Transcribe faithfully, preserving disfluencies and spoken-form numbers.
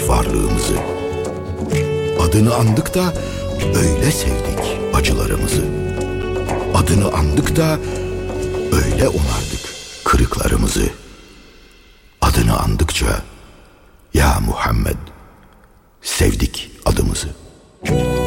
sevdik varlığımızı. Adını andık da öyle sevdik acılarımızı. Adını andık da öyle onardık kırıklarımızı. Adını andıkça ya Muhammed sevdik adımızı.